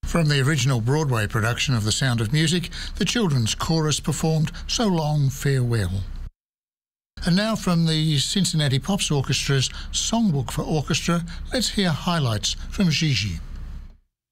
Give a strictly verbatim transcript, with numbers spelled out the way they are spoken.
From the original Broadway production of The Sound of Music, the children's chorus performed So Long Farewell. And now from the Cincinnati Pops Orchestra's Songbook for Orchestra, let's hear highlights from Gigi.